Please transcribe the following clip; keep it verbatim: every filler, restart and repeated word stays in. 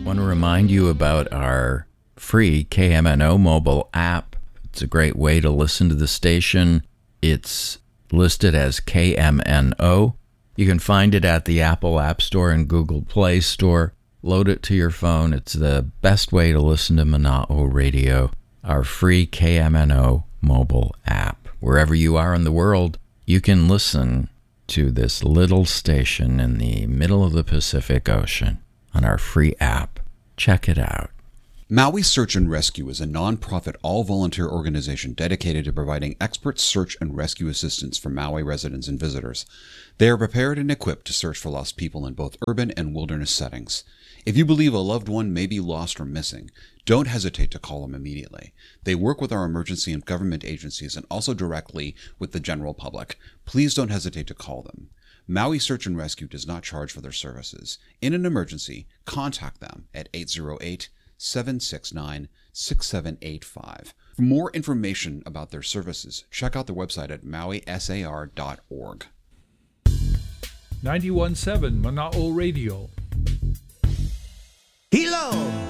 want to remind you about our free K M N O mobile app. It's a great way to listen to the station. It's listed as K M N O. You can find it at the Apple App Store and Google Play Store. Load it to your phone. It's the best way to listen to Mana'o Radio, our free K M N O mobile app. Wherever you are in the world, you can listen to this little station in the middle of the Pacific Ocean on our free app. Check it out. Maui Search and Rescue is a non-profit, all-volunteer organization dedicated to providing expert search and rescue assistance for Maui residents and visitors. They are prepared and equipped to search for lost people in both urban and wilderness settings. If you believe a loved one may be lost or missing, don't hesitate to call them immediately. They work with our emergency and government agencies and also directly with the general public. Please don't hesitate to call them. Maui Search and Rescue does not charge for their services. In an emergency, contact them at eight oh eight, seven six nine, six seven eight five. For more information about their services, check out their website at maui sar dot org. ninety-one point seven Mana'o Radio. Hilo!